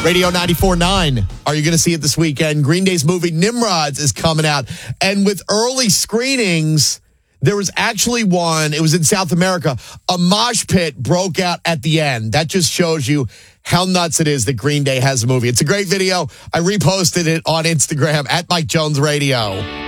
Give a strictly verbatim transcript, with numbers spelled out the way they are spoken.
Radio ninety-four point nine. Are you going to see it this weekend? Green Day's movie Nimrods is coming out. And with early screenings, there was actually one, it was in South America, a mosh pit broke out at the end. That just shows you how nuts it is that Green Day has a movie. It's a great video. I reposted it on Instagram at Mike Jones Radio.